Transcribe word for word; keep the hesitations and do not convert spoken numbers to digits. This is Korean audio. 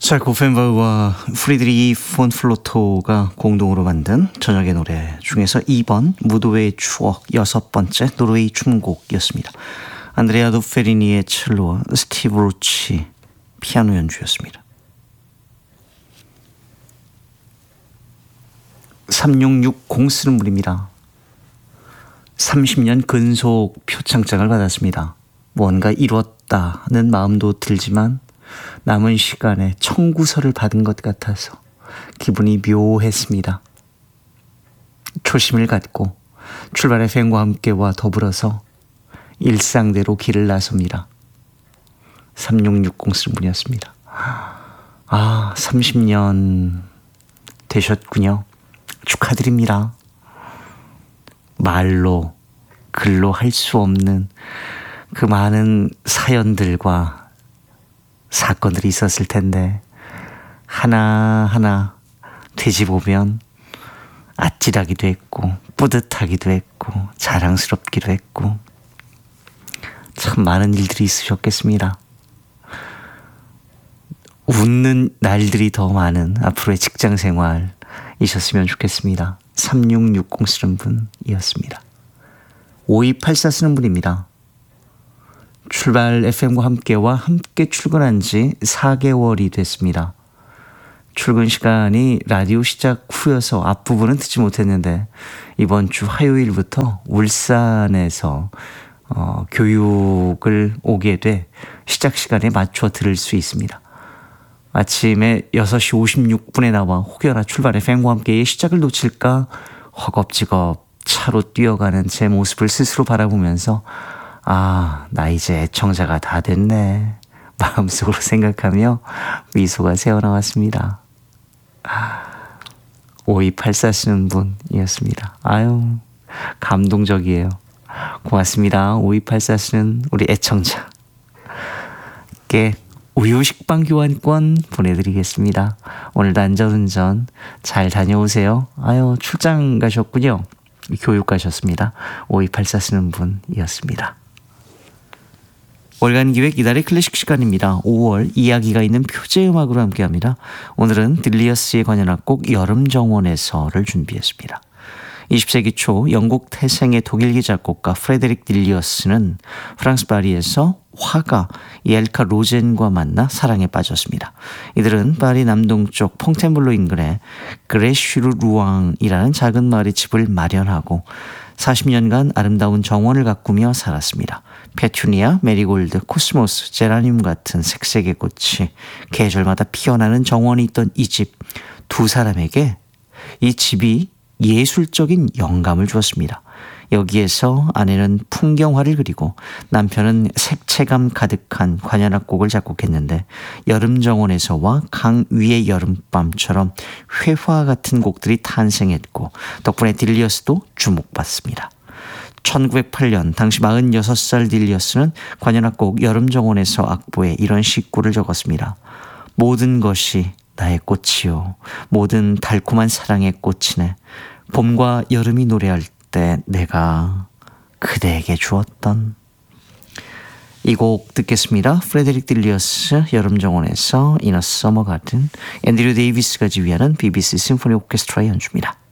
찰코펜바우와 프리드리히 폰 플로토가 공동으로 만든 저녁의 노래 중에서 이 번 무도회의 추억 여섯 번째 노르웨이 춤곡이었습니다. 안드레아 도페리니의 첼로와 스티브 로치 피아노 연주였습니다. 삼육육공 쓰는 분입니다. 삼십 년 근속 표창장을 받았습니다. 뭔가 이뤘다는 마음도 들지만 남은 시간에 청구서를 받은 것 같아서 기분이 묘했습니다. 초심을 갖고 출발의 팬과 함께와 더불어서 일상대로 길을 나섭니다. 삼육육공 쓰는 분이었습니다. 아, 삼십 년 되셨군요. 축하드립니다. 말로 글로 할 수 없는 그 많은 사연들과 사건들이 있었을 텐데 하나하나 되짚어보면 아찔하기도 했고 뿌듯하기도 했고 자랑스럽기도 했고 참 많은 일들이 있으셨겠습니다. 웃는 날들이 더 많은 앞으로의 직장생활이셨으면 좋겠습니다. 삼육육공 쓰는 분이었습니다. 오이팔사 쓰는 분입니다. 출발 에프엠과 함께와 함께 출근한 지 사 개월이 됐습니다. 출근 시간이 라디오 시작 후여서 앞부분은 듣지 못했는데 이번 주 화요일부터 울산에서 어, 교육을 오게 돼 시작 시간에 맞춰 들을 수 있습니다. 아침에 여섯 시 오십육 분에 나와 혹여나 출발 에프엠과 함께의 시작을 놓칠까 허겁지겁 차로 뛰어가는 제 모습을 스스로 바라보면서 아, 나 이제 애청자가 다 됐네 마음속으로 생각하며 미소가 새어나왔습니다. 아, 오이팔사 쓰는 분이었습니다. 아유, 감동적이에요. 고맙습니다. 오이팔사 쓰는 우리 애청자께 우유 식빵 교환권 보내드리겠습니다. 오늘도 안전운전 잘 다녀오세요. 아유, 출장 가셨군요. 교육 가셨습니다. 오이팔사 쓰는 분이었습니다. 월간 기획 이달의 클래식 시간입니다. 오월 이야기가 있는 표제 음악으로 함께합니다. 오늘은 딜리어스의 관현악곡 여름정원에서를 준비했습니다. 이십 세기 초 영국 태생의 독일기 작곡가 프레데릭 딜리어스는 프랑스 파리에서 화가 엘카 로젠과 만나 사랑에 빠졌습니다. 이들은 파리 남동쪽 퐁텐블로 인근의 그레슈르 루앙이라는 작은 마을에 집을 마련하고 사십 년간 아름다운 정원을 가꾸며 살았습니다. 페투니아, 메리골드, 코스모스, 제라늄 같은 색색의 꽃이 계절마다 피어나는 정원이 있던 이 집, 두 사람에게 이 집이 예술적인 영감을 주었습니다. 여기에서 아내는 풍경화를 그리고 남편은 색채감 가득한 관현악곡을 작곡했는데 여름정원에서와 강 위의 여름밤처럼 회화 같은 곡들이 탄생했고 덕분에 딜리어스도 주목받습니다. 천구백팔 년 당시 마흔여섯 살 딜리어스는 관현악곡 여름정원에서 악보에 이런 시구를 적었습니다. 모든 것이 나의 꽃이요 모든 달콤한 사랑의 꽃이네. 봄과 여름이 노래할 때 내가 그대에게 주었던 이 곡 듣겠습니다. 프레데릭 딜리어스 여름정원에서 In a Summer Garden 앤드류 데이비스가 지휘하는 비비씨 심포니 오케스트라의 연주입니다.